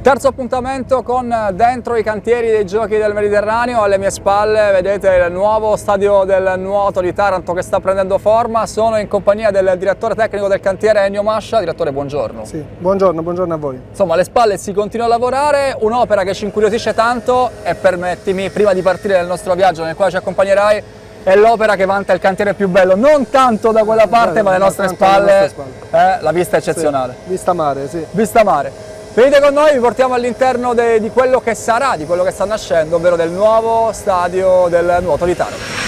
Terzo appuntamento con dentro i cantieri dei Giochi del Mediterraneo. Alle mie spalle vedete il nuovo stadio del nuoto di Taranto che sta prendendo forma. Sono in compagnia del direttore tecnico del cantiere Ennio Mascia. Direttore, buongiorno. Sì, buongiorno a voi. Insomma, alle spalle si continua a lavorare, un'opera che ci incuriosisce tanto e permettimi, prima di partire nel nostro viaggio nel quale ci accompagnerai, è l'opera che vanta il cantiere più bello, non tanto da quella parte ma alle nostre spalle, la vista è eccezionale. Sì, vista mare, sì. Vista mare. Venite con noi, vi portiamo all'interno di quello che sarà, di quello che sta nascendo, ovvero del nuovo stadio del nuoto di Taranto.